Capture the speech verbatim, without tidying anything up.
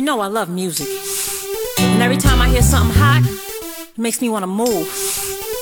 know I love music. And every time I hear something hot, it makes me want to move.